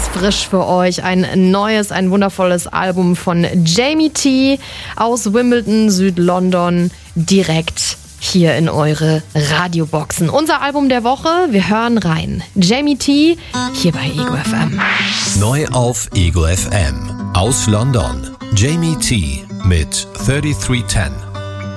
ganz frisch für euch. Ein wundervolles Album von Jamie T aus Wimbledon, Südlondon, direkt hier in eure Radioboxen. Unser Album der Woche, wir hören rein. Jamie T, hier bei Ego FM. Neu auf Ego FM. Aus London, Jamie T mit 3310.